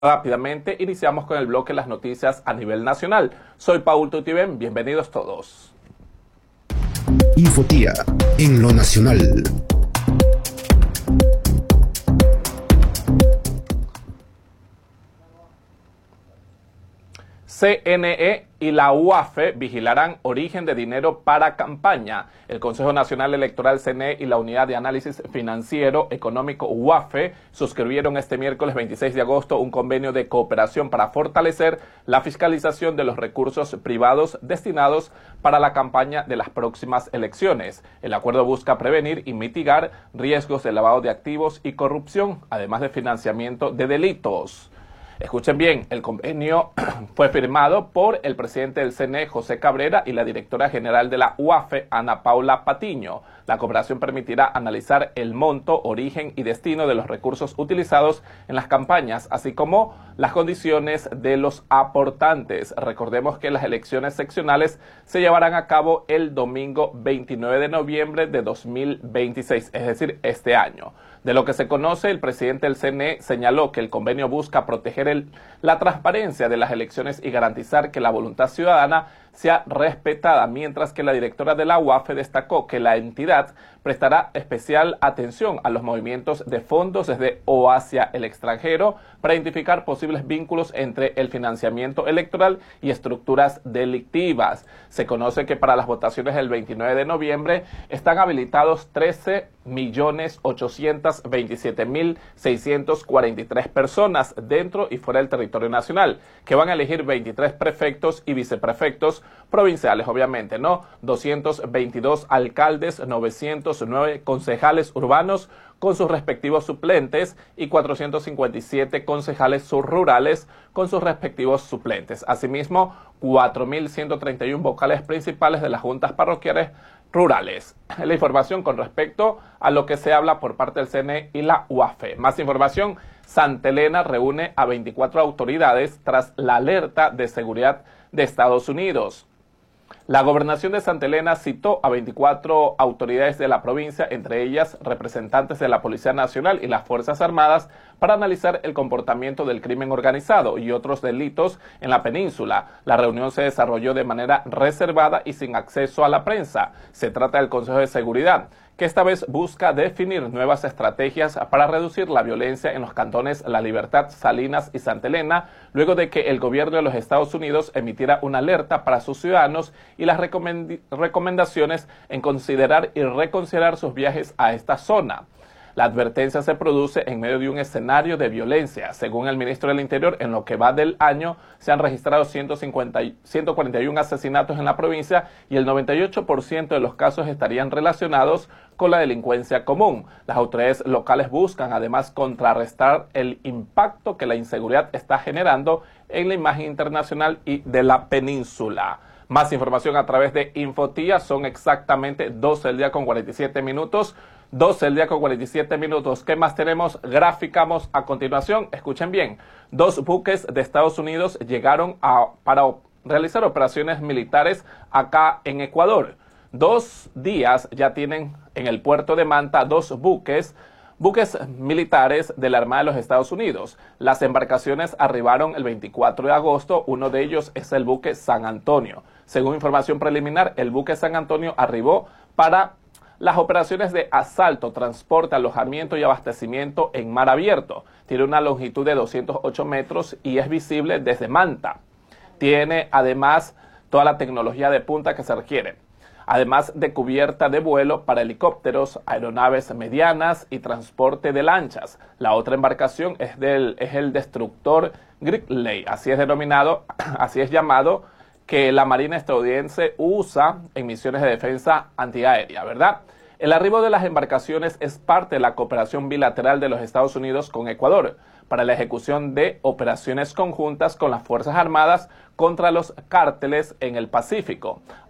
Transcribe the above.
Rápidamente iniciamos con el bloque de las noticias a nivel nacional. Soy Paul Tutibén, bienvenidos todos. Infotía en lo nacional. CNE y la UAFE vigilarán origen de dinero para campaña. El Consejo Nacional Electoral CNE y la Unidad de Análisis Financiero Económico UAFE suscribieron este miércoles 26 de agosto un convenio de cooperación para fortalecer la fiscalización de los recursos privados destinados para la campaña de las próximas elecciones. El acuerdo busca prevenir y mitigar riesgos de lavado de activos y corrupción, además de financiamiento de delitos. Escuchen bien, el convenio fue firmado por el presidente del CNE, José Cabrera, y la directora general de la UAFE, Ana Paula Patiño. La cooperación permitirá analizar el monto, origen y destino de los recursos utilizados en las campañas, así como las condiciones de los aportantes. Recordemos que las elecciones seccionales se llevarán a cabo el domingo 29 de noviembre de 2026, es decir, este año. De lo que se conoce, el presidente del CNE señaló que el convenio busca proteger la transparencia de las elecciones y garantizar que la voluntad ciudadana sea respetada, mientras que la directora de la UAFE destacó que la entidad prestará especial atención a los movimientos de fondos desde o hacia el extranjero para identificar posibles vínculos entre el financiamiento electoral y estructuras delictivas. Se conoce que para las votaciones del 29 de noviembre están habilitados 13.827.643 personas dentro y fuera del territorio nacional, que van a elegir 23 prefectos y viceprefectos provinciales, obviamente, ¿no? 222 alcaldes, 909 concejales urbanos con sus respectivos suplentes y 457 concejales subrurales con sus respectivos suplentes. Asimismo, 4.131 vocales principales de las juntas parroquiales rurales. La información con respecto a lo que se habla por parte del CNE y la UAFE. Más información, Santa Elena reúne a 24 autoridades tras la alerta de seguridad de Estados Unidos. La gobernación de Santa Elena citó a 24 autoridades de la provincia, entre ellas representantes de la Policía Nacional y las Fuerzas Armadas, para analizar el comportamiento del crimen organizado y otros delitos en la península. La reunión se desarrolló de manera reservada y sin acceso a la prensa. Se trata del Consejo de Seguridad, que esta vez busca definir nuevas estrategias para reducir la violencia en los cantones La Libertad, Salinas y Santa Elena, luego de que el gobierno de los Estados Unidos emitiera una alerta para sus ciudadanos y las recomendaciones en considerar y reconsiderar sus viajes a esta zona. La advertencia se produce en medio de un escenario de violencia. Según el ministro del Interior, en lo que va del año se han registrado 141 asesinatos en la provincia y el 98% de los casos estarían relacionados con la delincuencia común. Las autoridades locales buscan además contrarrestar el impacto que la inseguridad está generando en la imagen internacional y de la península. Más información a través de Infotía. Son exactamente 12 del día con 47 minutos. 12 del día con 47 minutos. ¿Qué más tenemos? Graficamos a continuación. Escuchen bien. 2 buques de Estados Unidos llegaron para realizar operaciones militares acá en Ecuador. 2 días ya tienen en el puerto de Manta 2 buques militares de la Armada de los Estados Unidos. Las embarcaciones arribaron el 24 de agosto, uno de ellos es el buque San Antonio. Según información preliminar, el buque San Antonio arribó para las operaciones de asalto, transporte, alojamiento y abastecimiento en mar abierto. Tiene una longitud de 208 metros y es visible desde Manta. Tiene además toda la tecnología de punta que se requiere, además de cubierta de vuelo para helicópteros, aeronaves medianas y transporte de lanchas. La otra embarcación es el destructor Gridley, así es llamado, que la Marina estadounidense usa en misiones de defensa antiaérea, ¿verdad? El arribo de las embarcaciones es parte de la cooperación bilateral de los Estados Unidos con Ecuador para la ejecución de operaciones conjuntas con las Fuerzas Armadas contra los cárteles en el Pacífico.